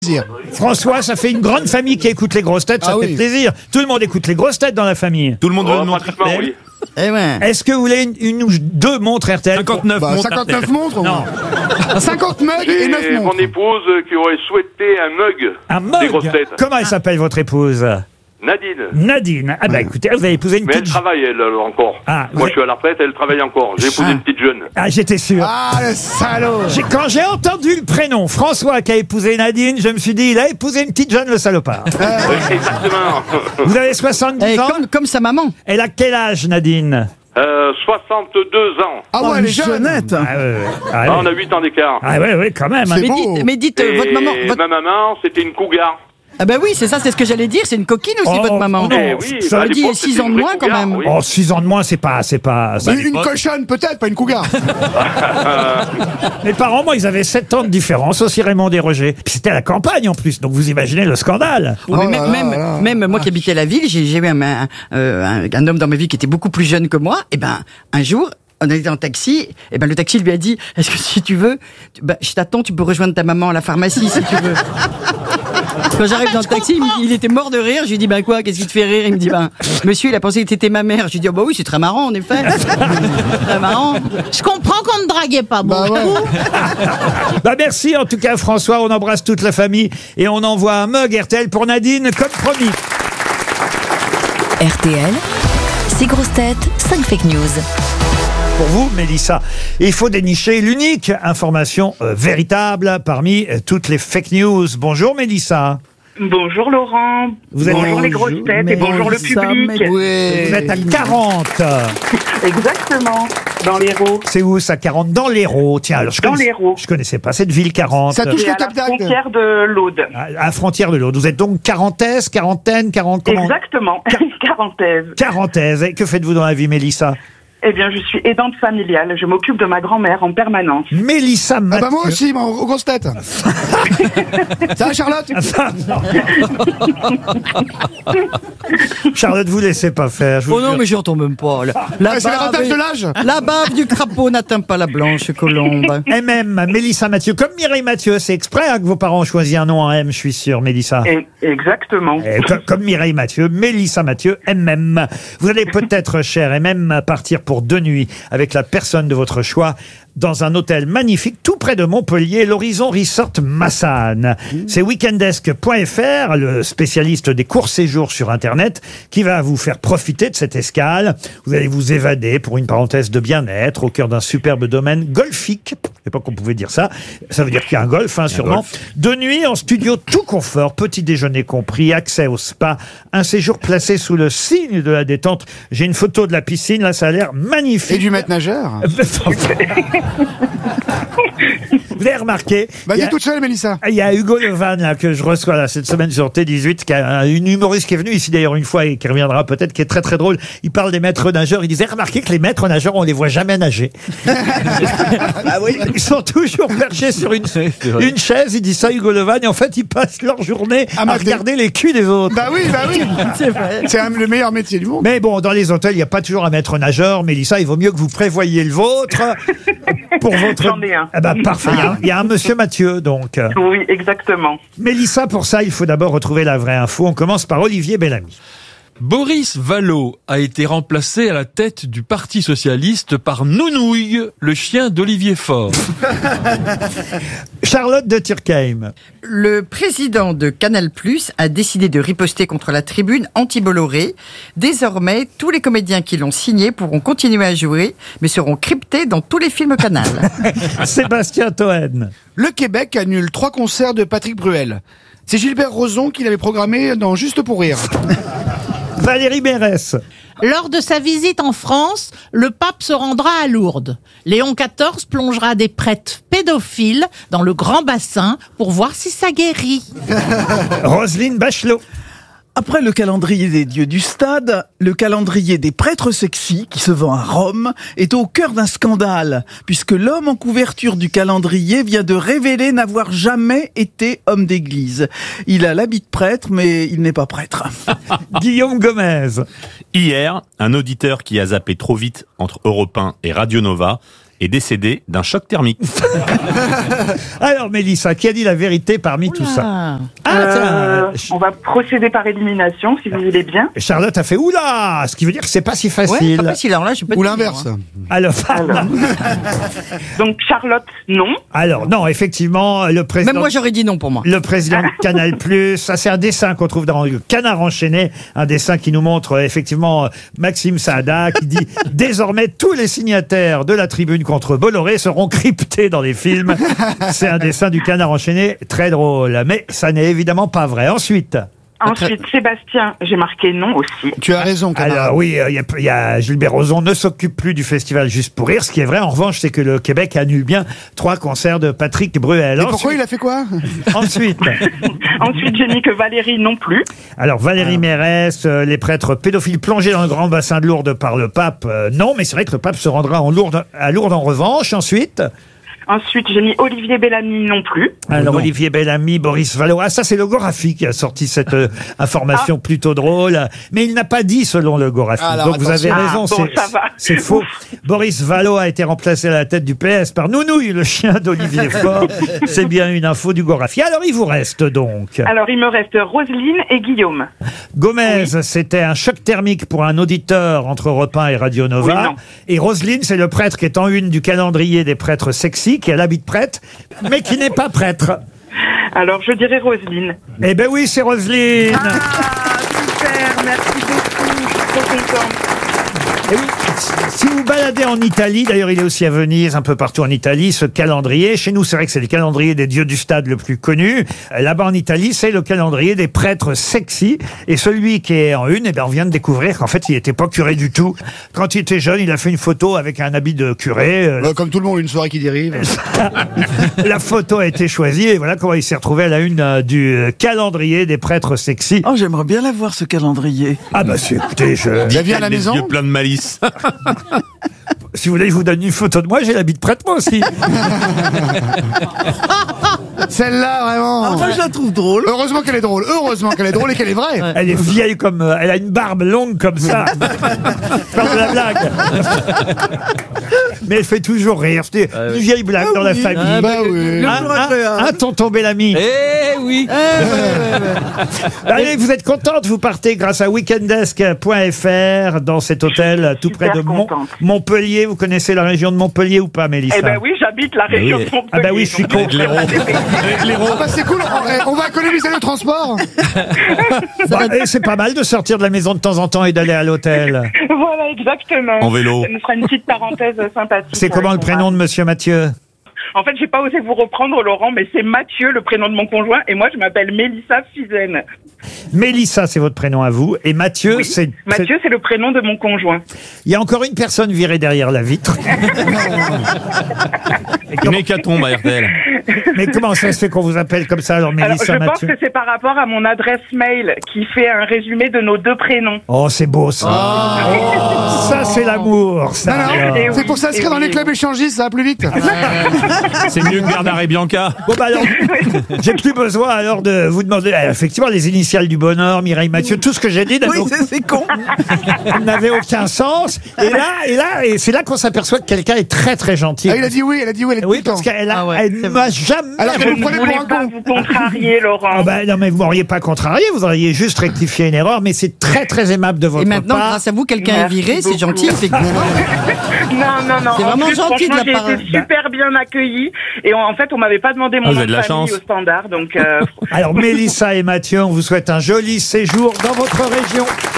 François, ça fait une grande famille qui écoute les grosses têtes, ça fait plaisir. Tout le monde écoute les grosses têtes dans la famille. Tout le monde veut une montre RTL. Oui. Eh ouais. Est-ce que vous voulez une ou deux montres RTL? 59 montres. 59 montres. Non. 50 mugs et 9 Et montres. mon épouse qui aurait souhaité un mug. Un Des grosses mug. têtes. Comment elle s'appelle votre épouse? Nadine. Nadine. Ah bah écoutez, vous avez épousé une Mais elle petite... travaille, elle, encore. Ah, Moi, je suis à la retraite, elle travaille encore. J'ai épousé une petite jeune. Ah, j'étais sûr. Ah, le salaud. Quand j'ai entendu le prénom François qui a épousé Nadine, je me suis dit, il a épousé une petite jeune, le salopard. Oui, exactement. Vous avez 70 ans. Comme sa maman. Elle a quel âge, Nadine? 62 ans. Ah ouais, elle est jeune. Ah, On a 8 ans d'écart. Ah ouais, quand même. C'est Mais beau. dites, Et votre maman. ma maman, c'était une cougar. Ah bah oui, c'est ça, c'est ce que j'allais dire, c'est une coquine aussi, Oh, votre maman. non. Eh oui, ça à veut dire l'époque, 6 c'était ans de une vraie moins, quand cougar, même. oui. Oh, 6 ans de moins, c'est pas... Une cochonne peut-être, pas une cougar. Mes parents, moi, ils avaient 7 ans de différence, aussi Raymond Desrogers. Puis c'était à la campagne, en plus, donc vous imaginez le scandale. Oui, mais Oh là là. même moi qui habitais la ville, j'ai eu un homme dans ma vie qui était beaucoup plus jeune que moi. Et ben un jour, on était en taxi. Et ben le taxi lui a dit, est-ce que si tu veux, je t'attends, tu peux rejoindre ta maman à la pharmacie si tu veux. Quand j'arrive dans le taxi, il était mort de rire. Je lui dis, quoi, qu'est-ce qui te fait rire? Il me dit, monsieur, il a pensé que t'étais ma mère. Je lui dis, oh, bah oui, c'est très marrant, en effet. Très marrant. Je comprends qu'on ne draguait pas beaucoup. Bah merci en tout cas François, on embrasse toute la famille et on envoie un mug RTL pour Nadine comme promis. RTL, 6 grosses têtes, 5 fake news. Pour vous, Mélissa, il faut dénicher l'unique information véritable parmi toutes les fake news. Bonjour Mélissa. Bonjour Laurent, bonjour les grosses têtes et bonjour le public. Vous êtes à 40. Exactement, dans l'Hérault. C'est où ça, 40? Dans l'Hérault. Tiens, alors Dans l'Hérault. je connaissais pas cette ville 40. Ça touche C'est le à la Cap d'Agde. frontière de l'Aude. À la frontière de l'Aude. Vous êtes donc quarantaise, quarantaine, 40 comment? Exactement, quarantaise. Quarantaise. Et que faites-vous dans la vie, Mélissa? Eh bien, je suis aidante familiale. Je m'occupe de ma grand-mère en permanence. Mélissa Ah Mathieu. bah moi aussi, moi, aux grosses têtes. Ça va Charlotte? Charlotte, vous laissez pas faire. je vous Oh non, jure. mais j'entends même pas. C'est l'avantage de l'âge. La bave du crapaud n'atteint pas la blanche colombe. MM, Mélissa Mathieu. Comme Mireille Mathieu, c'est exprès que vos parents ont choisi un nom en M, je suis sûr, Mélissa. Exactement. Comme Mireille Mathieu, Mélissa Mathieu, MM. Vous allez peut-être, cher MM, partir pour 2 nuits avec la personne de votre choix dans un hôtel magnifique tout près de Montpellier, l'Horizon Resort Massane. C'est weekendesk.fr, le spécialiste des courts séjours sur Internet, qui va vous faire profiter de cette escale. Vous allez vous évader pour une parenthèse de bien-être au cœur d'un superbe domaine golfique. Je sais pas qu'on pouvait dire ça. Ça veut dire qu'il y a un golf, sûrement. 2 nuits en studio tout confort, petit déjeuner compris, accès au spa, un séjour placé sous le signe de la détente. J'ai une photo de la piscine, là, ça a l'air magnifique. Et du maître nageur. Vous avez remarqué, Vas-y toute seule, Mélissa. il y a Hugo Levan là, que je reçois là, cette semaine sur T18, qui a une humoriste qui est venue ici d'ailleurs une fois et qui reviendra peut-être, qui est très très drôle. Il parle des maîtres nageurs. Il disait, remarquez que les maîtres nageurs, on les voit jamais nager. Ah oui. Ils sont toujours perchés sur une chaise. Il dit ça, Hugo Levan, et en fait ils passent leur journée à regarder les culs des autres. Bah oui. C'est vrai. C'est le meilleur métier du monde. Mais bon, dans les hôtels, il n'y a pas toujours un maître nageur. Mélissa, il vaut mieux que vous prévoyiez le vôtre. Pour votre... J'en ai un. Ah bah parfait. Il y a un monsieur Mathieu, donc. Oui, exactement. Mélissa, pour ça, il faut d'abord retrouver la vraie info. On commence par Olivier Bellamy. Boris Vallaud a été remplacé à la tête du Parti Socialiste par Nounouille, le chien d'Olivier Faure. Charlotte de Turckheim. Le président de Canal+ a décidé de riposter contre la tribune anti-Bolloré. Désormais, tous les comédiens qui l'ont signé pourront continuer à jouer, mais seront cryptés dans tous les films Canal. Sébastien Toen. Le Québec annule 3 concerts de Patrick Bruel. C'est Gilbert Rozon qui l'avait programmé dans Juste pour rire. Valérie Mérès. Lors de sa visite en France, le pape se rendra à Lourdes. Léon XIV plongera des prêtres pédophiles dans le grand bassin pour voir si ça guérit. Roselyne Bachelot. Après le calendrier des dieux du stade, le calendrier des prêtres sexy, qui se vend à Rome, est au cœur d'un scandale, puisque l'homme en couverture du calendrier vient de révéler n'avoir jamais été homme d'église. Il a l'habit de prêtre, mais il n'est pas prêtre. Guillaume Gomez. Hier, un auditeur qui a zappé trop vite entre Europe 1 et Radio Nova est décédé d'un choc thermique. Alors, Mélissa, qui a dit la vérité parmi tout ça? On va procéder par élimination, si vous voulez bien. Charlotte a fait oula, ce qui veut dire que c'est pas si facile. Ouais, pas facile. Alors là, je peux Ou l'inverse. Alors, Donc Charlotte, non. alors, non, effectivement, le président. Même moi, j'aurais dit non pour moi. Le président de Canal+, ça c'est un dessin qu'on trouve dans le Canard enchaîné, un dessin qui nous montre effectivement Maxime Saada qui dit « Désormais, tous les signataires de la tribune contre Bolloré seront cryptés dans les films ». C'est un dessin du Canard enchaîné, très drôle, mais ça n'est évidemment pas vrai. Ensuite... Ensuite, Sébastien, j'ai marqué non aussi. Tu as raison, Canard. Alors oui, il y a Gilbert Rozon ne s'occupe plus du festival Juste pour rire. Ce qui est vrai, en revanche, c'est que le Québec annule bien 3 concerts de Patrick Bruel. Et pourquoi il a fait quoi? Ensuite, Ensuite, j'ai mis que Valérie non plus. alors Valérie Mérès, les prêtres pédophiles plongés dans le grand bassin de Lourdes par le pape, non, mais c'est vrai que le pape se rendra à Lourdes en revanche. Ensuite, Ensuite, j'ai mis Olivier Bellamy non plus. alors Olivier Bellamy, Boris Vallaud. Ah, ça c'est le Gorafi qui a sorti cette information plutôt drôle. Mais il n'a pas dit selon le Gorafi. Alors, donc vous avez attention. raison, Bon, ça va. c'est faux. Boris Vallaud a été remplacé à la tête du PS par Nounouille, le chien d'Olivier Faure. C'est bien une info du Gorafi. Alors il vous reste donc Alors, il me reste Roselyne et Guillaume. Gomez, c'était un choc thermique pour un auditeur entre Europe 1 et Radio Nova. Oui, non. Et Roselyne, c'est le prêtre qui est en une du calendrier des prêtres sexy, qui a l'habit de prêtre, mais qui n'est pas prêtre. Alors, je dirais Roselyne. Eh ben oui, c'est Roselyne. Super, merci beaucoup. Je suis trop contente. Eh oui, si vous baladez en Italie, d'ailleurs il est aussi à Venise, un peu partout en Italie, ce calendrier, chez nous c'est vrai que c'est le calendrier des dieux du stade le plus connu, là-bas en Italie c'est le calendrier des prêtres sexy, et celui qui est en une, eh ben on vient de découvrir qu'en fait il n'était pas curé du tout. Quand il était jeune, il a fait une photo avec un habit de curé. Comme tout le monde, une soirée qui dérive. La photo a été choisie, et voilà comment il s'est retrouvé à la une du calendrier des prêtres sexy. Oh, j'aimerais bien la voir, ce calendrier. Ah bah écoutez, Il a vu à la Les maison. yeux pleins de malice. si vous voulez, je vous donne une photo de moi, j'ai l'habit de prêtre moi aussi. Celle-là, vraiment. Ah, moi, je la trouve drôle. Heureusement qu'elle est drôle. Heureusement qu'elle est drôle et qu'elle est vraie. Elle est vieille comme... elle a une barbe longue comme ça. Pas de la blague. Mais elle fait toujours rire. C'était une vieille blague dans la famille. Bah oui. Un tonton Bellamy. Eh oui. Allez, vous êtes contente, vous partez grâce à weekendesk.fr dans cet hôtel tout près de contente. Montpellier. Vous connaissez la région de Montpellier ou pas, Mélissa? Eh ben oui, j'habite la région de Montpellier. Ah bah oui, je suis con. Ah bah c'est cool. On va économiser le transport. Bah, et c'est pas mal de sortir de la maison de temps en temps et d'aller à l'hôtel. Voilà, exactement. En vélo. Ça nous fera une petite parenthèse sympathique. C'est comment le prénom de monsieur Mathieu? En fait, j'ai pas osé vous reprendre, Laurent, mais c'est Mathieu, le prénom de mon conjoint, et moi, je m'appelle Mélissa Fizen. Mélissa, c'est votre prénom à vous. Et Mathieu, Oui, c'est... Mathieu, c'est le prénom de mon conjoint. Il y a encore une personne virée derrière la vitre. Une hécatombe à RTL. Mais comment ça se fait qu'on vous appelle comme ça, alors Alors, Mélissa je pense Mathieu? que c'est par rapport à mon adresse mail qui fait un résumé de nos 2 prénoms. Oh, c'est beau ça. Ça, c'est l'amour. Ça, Non, non, alors. Et oui, c'est pour s'inscrire et dans oui. les clubs échangistes, ça va plus vite. C'est mieux que Bernard et Bianca. Bon, bah alors, j'ai plus besoin alors de vous demander. Effectivement, les initiales du bonheur, Mireille Mathieu, tout ce que j'ai dit Oui, c'est con. n'avait aucun sens. Et c'est là qu'on s'aperçoit que quelqu'un est très très gentil. Ah, il a dit oui, elle a dit oui, elle est Oui, tout le parce temps. qu'elle Ah ouais, elle c'est m'a jamais. Alors que Je vous ne prenez voulais pour un pas con. vous contrarier, Laurent. Ah bah, non, mais vous m'auriez pas contrarié, vous auriez juste rectifié une erreur, mais c'est très très aimable de votre Et maintenant, part. grâce à vous, quelqu'un est Merci viré, c'est beaucoup. gentil, effectivement. Non. C'est En vraiment plus, gentil de franchement, la part. J'ai été super bien accueillie. Et en fait, on m'avait pas demandé mon vous nom avez de de la famille chance. au standard. Donc, Alors, Mélissa et Mathieu, on vous souhaite un joli séjour dans votre région.